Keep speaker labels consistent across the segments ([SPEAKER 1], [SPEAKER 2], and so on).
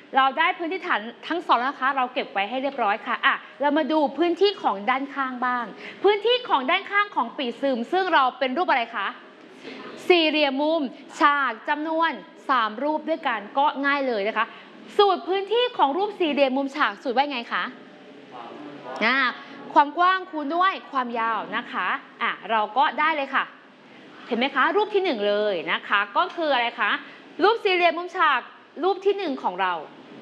[SPEAKER 1] เราได้พื้นที่ฐานทั้งสองนะคะเราเก็บไว้ให้เรียบร้อยค่ะเรามาดูพื้นที่ของด้านข้างบ้างพื้นที่ของด้านข้างของปีกซึมซึ่งเราเป็นรูปอะไรคะสี่เหลี่ยมมุมฉากจำนวน3รูปด้วยกันก็ง่ายเลยนะคะสูตรพื้นที่ของรูปสี่เหลี่ยมมุมฉากสูตรว่าไงคะความกว้างคูณด้วยความยาวนะคะเราก็ได้เลยค่ะเห็นไหมคะรูปที่1เลยนะคะก็คืออะไรคะรูปสี่เหลี่ยมมุมฉากรูปที่1ของเรา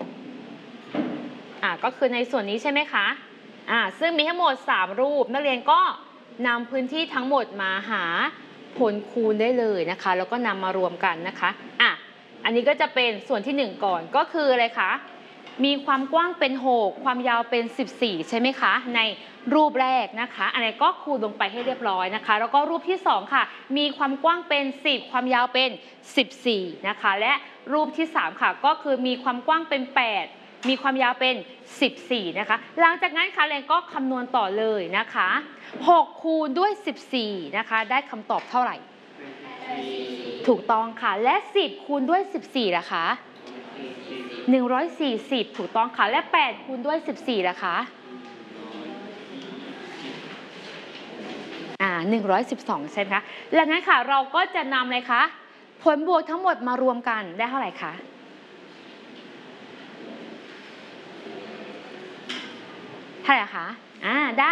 [SPEAKER 1] ก็คือในส่วนนี้ใช่ไหมคะซึ่งมีทั้งหมด3รูปนักเรียนก็นำพื้นที่ทั้งหมดมาหาผลคูณได้เลยนะคะแล้วก็นำมารวมกันนะคะอันนี้ก็จะเป็นส่วนที่1ก่อนก็คืออะไรคะมีความกว้างเป็น6ความยาวเป็น14ใช่ไหมคะในรูปแรกนะคะอันนี้ก็คูณลงไปให้เรียบร้อยนะคะแล้วก็รูปที่2ค่ะมีความกว้างเป็น10ความยาวเป็น14นะคะและรูปที่3ค่ะก็คือมีความกว้างเป็น8มีความยาวเป็น14นะคะหลังจากนั้นค่ะเรนก็คำนวณต่อเลยนะคะ6คูณด้วย14นะคะได้คำตอบเท่าไหร่ถูกต้องค่ะและ10คูณด้วย14ล่ะคะ140ถูกต้องค่ะและ8คูณด้วย14ล่ะคะ112ใช่ไหมคะดังนั้นค่ะเราก็จะนำเลยคะผลบวกทั้งหมดมารวมกันได้เท่าไหร่คะเท่าไหร่คะได้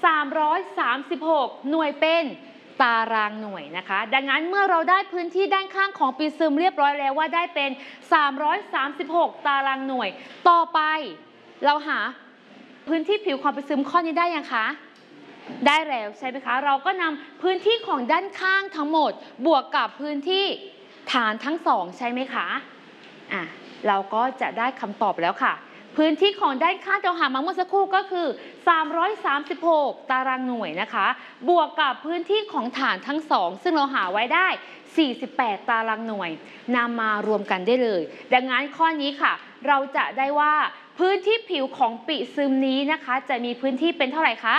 [SPEAKER 1] 336หน่วยเป็นตารางหน่วยนะคะดังนั้นเมื่อเราได้พื้นที่ด้านข้างของปีซึมเรียบร้อยแล้วว่าได้เป็น336ตารางหน่วยต่อไปเราหาพื้นที่ผิวของปีซึมข้อนี้ได้ยังคะได้แล้วใช่ไหมคะเราก็นำพื้นที่ของด้านข้างทั้งหมดบวกกับพื้นที่ฐานทั้ง2ใช่ไหมคะเราก็จะได้คำตอบแล้วค่ะพื้นที่ของด้านข้างที่เราหามาเมื่อสักครู่ก็คือ336ตารางหน่วยนะคะบวกกับพื้นที่ของฐานทั้ง2ซึ่งเราหาไว้ได้48ตารางหน่วยนำมารวมกันได้เลยดังนั้นข้อนี้ค่ะเราจะได้ว่าพื้นที่ผิวของปีซึมนี้นะคะจะมีพื้นที่เป็นเท่าไหร่คะ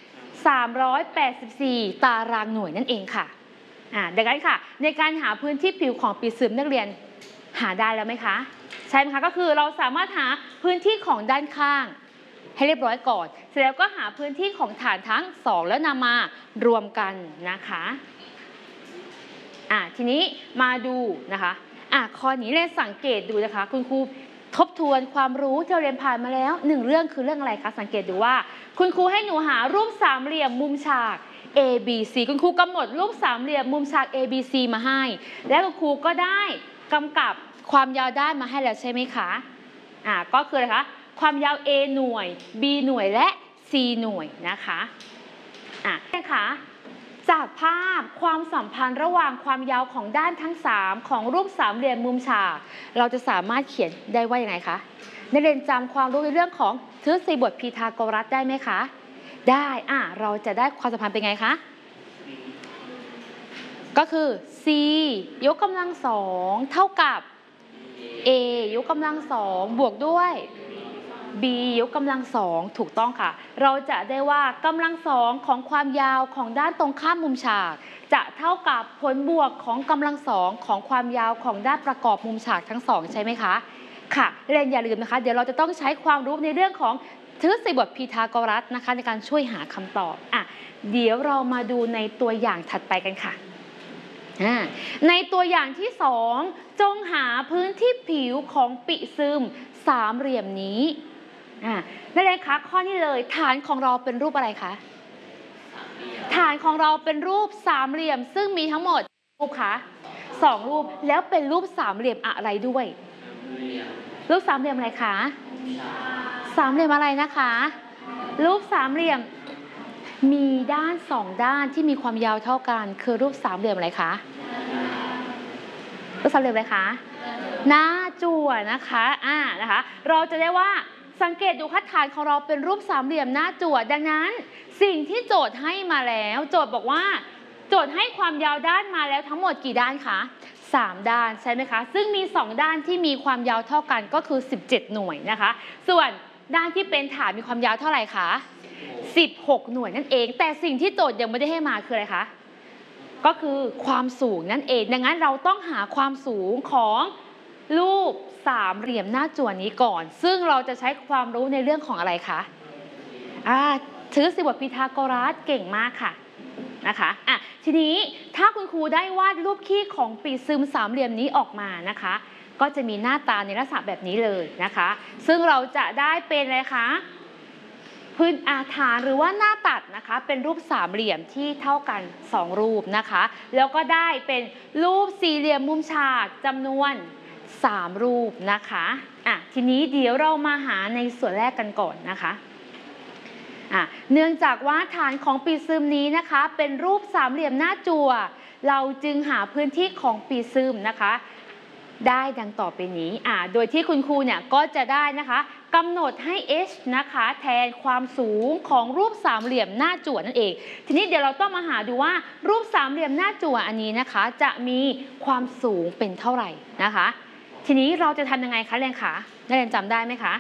[SPEAKER 1] 384ตารางหน่วยนั่นเองค่ะดังนั้นค่ะในการหาพื้นที่ผิวของปีซึมนักเรียนหาได้แล้วไหมคะใช่ไหมคะก็คือเราสามารถหาพื้นที่ของด้านข้างให้เรียบร้อยก่อนเสร็จแล้วก็หาพื้นที่ของฐานทั้ง2แล้วนำมารวมกันนะคะทีนี้มาดูนะคะข้อนี้เรียนสังเกตดูนะคะคุณครูทบทวนความรู้ที่เราเรียนผ่านมาแล้ว1เรื่องคือเรื่องอะไรคะสังเกตดูว่าคุณครูให้หนูหารูปสามเหลี่ยมมุมฉาก A B C คุณครูกำหนดรูปสามเหลี่ยมมุมฉาก A B C มาให้และคุณครูก็ได้กำกับความยาวด้านมาให้แล้วใช่ไหมคะก็คืออะไรคะความยาว A หน่วย B หน่วยและ C หน่วยนะคะค่ะจากภาพความสัมพันธ์ระหว่างความยาวของด้านทั้ง3ของรูปสามเหลี่ยมมุมฉากเราจะสามารถเขียนได้ว่าอย่างไรคะนักเรียนจำความรู้ในเรื่องของทฤษฎีบทพีทาโกรัสได้ไหมคะได้เราจะได้ความสัมพันธ์เป็นไงคะก็คือ C ยกกำลัง2เท่ากับ A ยกกำลัง2บวกด้วย B ยกกำลัง2ถูกต้องค่ะเราจะได้ว่ากำลัง2ของความยาวของด้านตรงข้ามมุมฉากจะเท่ากับผลบวกของกำลัง2ของความยาวของด้านประกอบมุมฉากทั้ง2ใช่ไหมคะค่ะเรียนอย่าลืมนะคะเดี๋ยวเราจะต้องใช้ความรู้ในเรื่องของทฤษฎีบทพีทาโกรัสนะคะในการช่วยหาคำตอบเดี๋ยวเรามาดูในตัวอย่างถัดไปกันค่ะในตัวอย่างที่2จงหาพื้นที่ผิวของปีซึมสามเหลี่ยมนี้นั่นเองคะข้อนี้เลยฐานของเราเป็นรูปอะไรคะฐานของเราเป็นรูปสามเหลี่ยมซึ่งมีทั้งหมดรูปคะ2รูปแล้วเป็นรูปสามเหลี่ยมอะไรด้วยรูปสามเหลี่ยมอะไรคะสามเหลี่ยมอะไรนะคะรูปสามเหลี่ยมมีด้าน2ด้านที่มีความยาวเท่ากันคือรูปสามเหลี่ยมอะไรคะรูปสามเหลี่ยมอะไรคะหน้าจั่วนะคะนะคะเราจะได้ว่าสังเกตดูฐานของเราเป็นรูปสามเหลี่ยมหน้าจั่วดังนั้นสิ่งที่โจทย์ให้มาแล้วโจทย์บอกว่าโจทย์ให้ความยาวด้านมาแล้วทั้งหมดกี่ด้านคะ3ด้านใช่ไหมคะซึ่งมี2ด้านที่มีความยาวเท่ากันก็คือ17หน่วยนะคะส่วนด้านที่เป็นฐานมีความยาวเท่าไหร่คะ16หน่วยนั่นเองแต่สิ่งที่โจทย์ยังไม่ได้ให้มาคืออะไรคะก็คือความสูงนั่นเองดังนั้นเราต้องหาความสูงของรูปสามเหลี่ยมหน้าจั่วนี้ก่อน ซึ่งเราจะใช้ความรู้ในเรื่องของอะไรคะถือสิบทพีทาโกรัสเก่งมากค่ะนะคะทีนี้ถ้าคุณครูได้วาดรูปขี้ของปีซึมสามเหลี่ยมนี้ออกมานะคะก็จะมีหน้าตาในลักษณะแบบนี้เลยนะคะซึ่งเราจะได้เป็นอะไรคะพื้นฐานหรือว่าหน้าตัดนะคะเป็นรูปสามเหลี่ยมที่เท่ากัน2รูปนะคะแล้วก็ได้เป็นรูปสี่เหลี่ยมมุมฉากจำนวน3รูปนะคะทีนี้เดี๋ยวเรามาหาในส่วนแรกกันก่อนนะคะเนื่องจากว่าฐานของปีซึมนี้นะคะเป็นรูปสามเหลี่ยมหน้าจั่วเราจึงหาพื้นที่ของปีซึมนะคะได้ดังต่อไปนี้โดยที่คุณครูเนี่ยก็จะได้นะคะกำหนดให้ h นะคะแทนความสูงของรูปสามเหลี่ยมหน้าจั่วนั่นเองทีนี้เดี๋ยวเราต้องมาหาดูว่ารูปสามเหลี่ยมหน้าจั่วอันนี้นะคะจะมีความสูงเป็นเท่าไหร่นะคะทีนี้เราจะทำยังไงคะเรียนคะนักเรียนจำได้ไหมคะ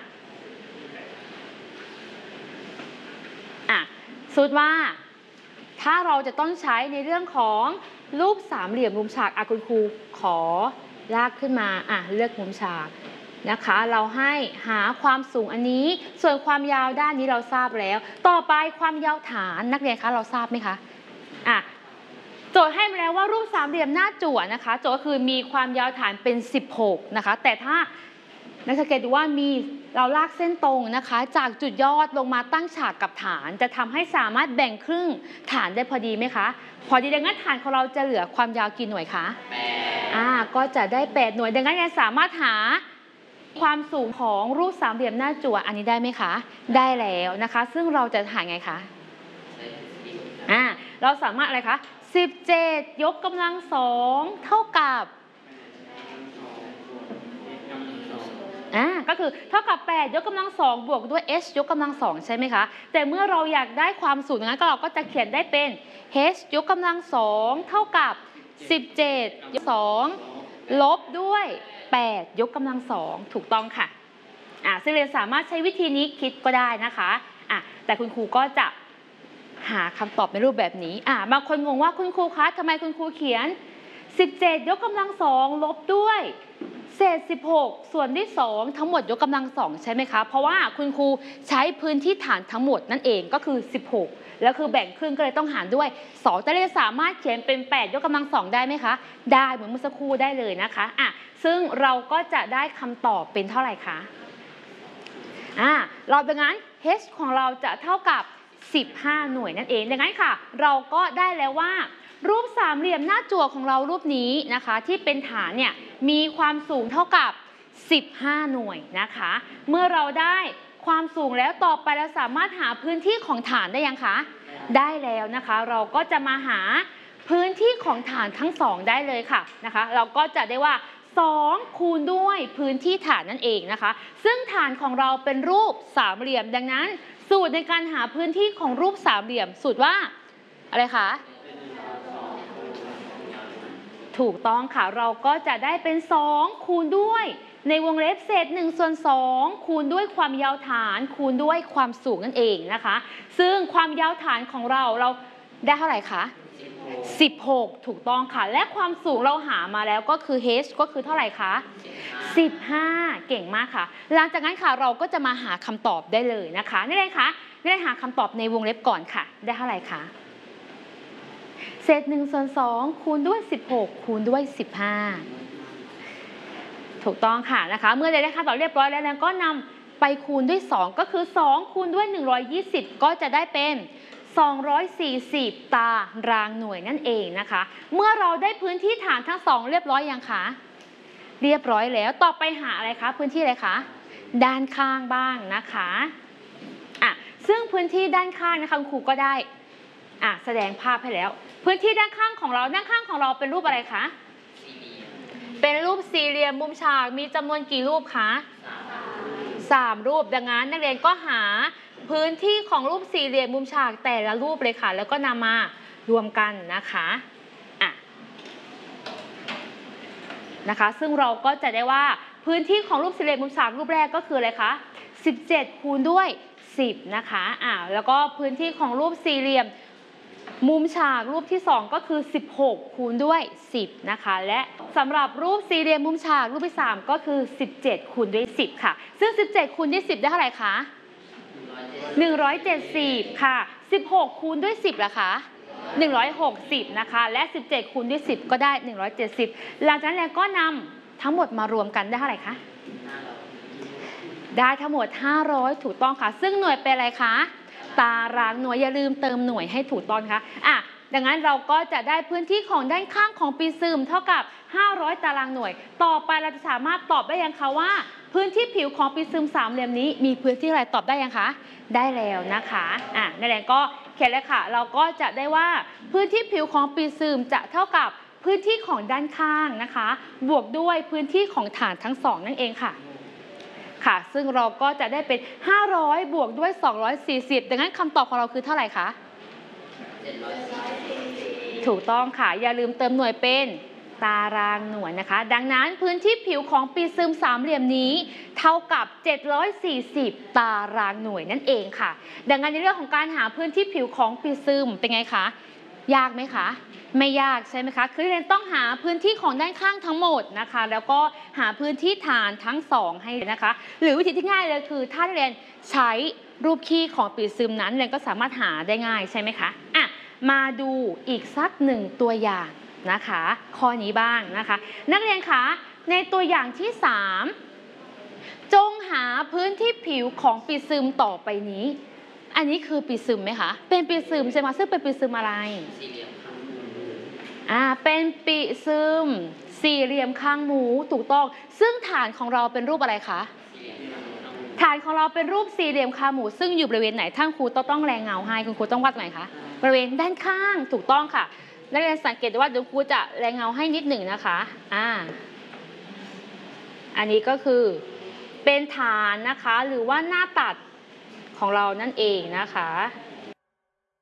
[SPEAKER 1] สมมุติว่าถ้าเราจะต้องใช้ในเรื่องของรูปสามเหลี่ยมมุมฉากคุณครูขอลากขึ้นมาเลือกมุมฉากนะคะเราให้หาความสูงอันนี้ส่วนความยาวด้านนี้เราทราบแล้วต่อไปความยาวฐานนักเรียนคะเราทราบไหมคะโจทย์ให้มาแล้วว่ารูปสามเหลี่ยมหน้าจั่วนะคะโจทย์ก็คือมีความยาวฐานเป็น16นะคะแต่ถ้านักสังเกตดูว่ามีเราลากเส้นตรงนะคะจากจุดยอดลงมาตั้งฉากกับฐานจะทำให้สามารถแบ่งครึ่งฐานได้พอดีไหมคะพอดีดังนั้นฐานของเราจะเหลือความยาวกี่หน่วยคะก็จะได้8หน่วยดังนั้นยังสามารถหาความสูงของรูปสามเหลี่ยมหน้าจั่วอันนี้ได้ไหมคะได้แล้วนะคะซึ่งเราจะหาไงคะเราสามารถอะไรคะ17ยกกำลัง2เท่ากับก็คือเท่ากับ8ยกกำลัง2บวกด้วย h ยกกำลัง2ใช่ไหมคะแต่เมื่อเราอยากได้ความสูงนั้นเราก็จะเขียนได้เป็น h ยกกำลัง2เท่ากับ17ยก2ลบด้วย8ยกกำลัง2ถูกต้องค่ะซึ่งเรียนสามารถใช้วิธีนี้คิดก็ได้นะคะแต่คุณครูก็จะหาคำตอบในรูปแบบนี้บางคนงงว่าคุณครูคะทำไมคุณครูเขียน17ยกกำลัง2ลบด้วยเศษ16ส่วนที่2ทั้งหมดยกกำลัง2ใช่ไหมคะเพราะว่าคุณครูใช้พื้นที่ฐานทั้งหมดนั่นเองก็คือ16แล้วคือแบ่งครึ่งก็เลยต้องหารด้วย2แต่เรียนสามารถเขียนเป็น8ยกกำลัง2ได้ไหมคะได้เหมือนเมื่อสักครู่ได้เลยนะคะซึ่งเราก็จะได้คำตอบเป็นเท่าไหร่คะเราดังนั้น h ของเราจะเท่ากับ15หน่วยนั่นเองดังนั้นค่ะเราก็ได้แล้วว่ารูปสามเหลี่ยมหน้าจั่วของเรารูปนี้นะคะที่เป็นฐานเนี่ยมีความสูงเท่ากับ15หน่วยนะคะเมื่อเราได้ความสูงแล้วต่อไปเราสามารถหาพื้นที่ของฐานได้ยังคะได้แล้วนะคะเราก็จะมาหาพื้นที่ของฐานทั้ง2ได้เลยค่ะนะคะเราก็จะได้ว่า2คูณด้วยพื้นที่ฐานนั่นเองนะคะซึ่งฐานของเราเป็นรูปสามเหลี่ยมดังนั้นสูตรในการหาพื้นที่ของรูปสามเหลี่ยมสูตรว่าอะไรคะถูกต้องค่ะเราก็จะได้เป็น2คูณด้วยในวงเล็บเศษ1ส่วน2คูณด้วยความยาวฐานคูณด้วยความสูงนั่นเองนะคะซึ่งความยาวฐานของเราได้เท่าไหร่คะ16ถูกต้องค่ะและความสูงเราหามาแล้วก็คือ h ก็คือเท่าไหร่คะ15เก่งมากค่ะหลังจากนั้นค่ะเราก็จะมาหาคำตอบได้เลยนะคะนี่เลยค่ะนี่เลยหาคำตอบในวงเล็บก่อนค่ะได้เท่าไหร่คะเศษ1ส่วน2คูณด้วย16คูณด้วย15ถูกต้องค่ะนะคะเมื่อได้คำตอบเรียบร้อยแล้วก็นำไปคูณด้วย2ก็คือ2คูณด้วย120ก็จะได้เป็น240ตารางหน่วยนั่นเองนะคะเมื่อเราได้พื้นที่ฐานทั้ง2เรียบร้อยยังคะเรียบร้อยแล้วต่อไปหาอะไรคะพื้นที่อะไรคะด้านข้างบ้างนะคะซึ่งพื้นที่ด้านข้างนะคะครูก็ได้แสดงภาพให้แล้วพื้นที่ด้านข้างของเราเป็นรูปอะไรคะเป็นรูปสี่เหลี่ยมมุมฉากมีจำนวนกี่รูปคะ3รูปดังนั้นนักเรียนก็หาพื้นที่ของรูปสี่เหลี่ยมมุมฉากแต่ละรูปเลยค่ะแล้วก็นำมารวมกันนะคะซึ่งเราก็จะได้ว่าพื้นที่ของรูปสี่เหลี่ยมมุมฉากรูปแรกก็คืออะไรคะ17คูณด้วย10นะคะแล้วก็พื้นที่ของรูปสี่เหลี่ยมมุมฉากรูปที่2ก็คือ16คูณด้วย10นะคะและสสำหรับรูปสี่เหลี่ยมมุมฉากรูปที่3ก็คือ17คูณด้วย10ค่ะซึ่ง17คูณด้วย10ได้เท่าไหร่คะ170ค่ะ16คูณด้วย10ล่ะคะ160นะคะและ17คูณด้วย10ก็ได้170หลังจากนั้นก็นำทั้งหมดมารวมกันได้เท่าไหร่คะได้ทั้งหมด500ถูกต้องค่ะซึ่งหน่วยเป็นอะไรคะตารางหน่วยอย่าลืมเติมหน่วยให้ถูกต้องค่ะดังนั้นเราก็จะได้พื้นที่ของด้านข้างของปริซึมเท่ากับ500ตารางหน่วยต่อไปเราจะสามารถตอบได้ยังคะว่าพื้นที่ผิวของปริซึมสามเหลี่ยมนี้มีพื้นที่อะไรตอบได้ยังคะได้แล้วนะคะนั่นแหละก็เขียนเลยค่ะเราก็จะได้ว่าพื้นที่ผิวของปริซึมจะเท่ากับพื้นที่ของด้านข้างนะคะบวกด้วยพื้นที่ของฐานทั้งสองนั่นเองค่ะซึ่งเราก็จะได้เป็น500บวกด้วย240ดังนั้นคำตอบของเราคือเท่าไหร่คะถูกต้องค่ะอย่าลืมเติมหน่วยเป็นตารางหน่วยนะคะดังนั้นพื้นที่ผิวของปริซึมสามเหลี่ยมนี้เท่ากับ740ตารางหน่วยนั่นเองค่ะดังนั้นในเรื่องของการหาพื้นที่ผิวของปริซึมเป็นไงคะยากไหมคะไม่ยากใช่ไหมคะคือเรียนต้องหาพื้นที่ของด้านข้างทั้งหมดนะคะแล้วก็หาพื้นที่ฐานทั้ง2ให้นะคะหรือวิธีที่ง่ายเลยคือถ้าเรียนใช้รูปคี่ของปริซึมนั้นเรียนก็สามารถหาได้ง่ายใช่ไหมคะมาดูอีกสัก1ตัวอย่างนะคะข้อนี้บ้างนะคะนักเรียนคะในตัวอย่างที่3จงหาพื้นที่ผิวของปริซึมต่อไปนี้อันนี้คือปริซึมไหมคะเป็นปริซึมใช่ไหมซึ่งเป็นปริซึมอะไรเป็นปริซึมสี่เหลี่ยมข้างหมูถูกต้องซึ่งฐานของเราเป็นรูปอะไรคะฐานของเราเป็นรูปสี่เหลี่ยมคางหมูซึ่งอยู่บริเวณไหนท่านครูต้องแรงเงาให้คุณครูต้องวาดไหนคะบริเวณด้านข้างถูกต้องค่ะนักเรียนสังเกตว่าเดี๋ยวครูจะแรงเงาให้นิดหนึ่งนะคะอันนี้ก็คือเป็นฐานนะคะหรือว่าหน้าตัดของเรานั่นเองนะคะ